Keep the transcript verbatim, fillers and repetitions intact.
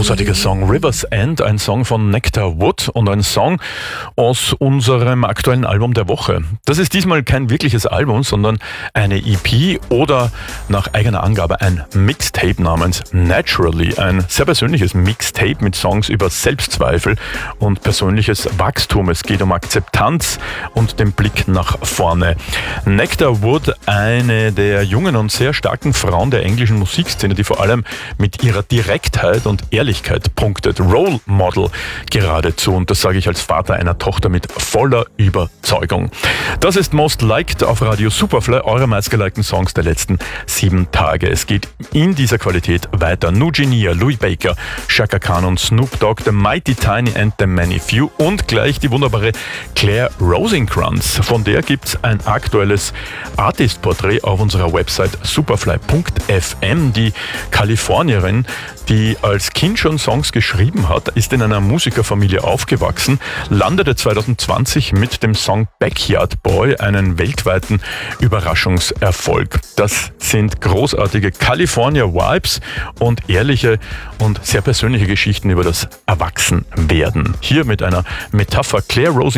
großartiger Song River's End, ein Song von Nectar Wood und ein Song aus unserem aktuellen Album der Woche. Das ist diesmal kein wirkliches Album, sondern eine E P oder nach eigener Angabe ein Mixtape namens Naturally. Ein sehr persönliches Mixtape mit Songs über Selbstzweifel und persönliches Wachstum. Es geht um Akzeptanz und den Blick nach vorne. Nectar Wood, eine der jungen und sehr starken Frauen der englischen Musikszene, die vor allem mit ihrer Direktheit und Ehrlichkeit punktet. Role Model geradezu. Und das sage ich als Vater einer Tochter mit voller Überzeugung. Das ist Most Liked auf Radio Superfly, eure meistgelikten Songs der letzten sieben Tage. Es geht in dieser Qualität weiter. Nugenia, Louis Baker, Chaka Khan und Snoop Dogg, The Mighty Tiny and The Many Few und gleich die wunderbare Claire Rosenkranz. Von der gibt's ein aktuelles Artist-Porträt auf unserer Website superfly punkt f m. Die Kalifornierin, die als Kind schon Songs geschrieben hat, ist in einer Musikerfamilie aufgewachsen, landete zwanzig zwanzig mit dem Song Backyard Boy einen weltweiten Überraschungserfolg. Das sind großartige California Vibes und ehrliche und sehr persönliche Geschichten über das Erwachsenwerden. Hier mit einer Metapher Claire Rose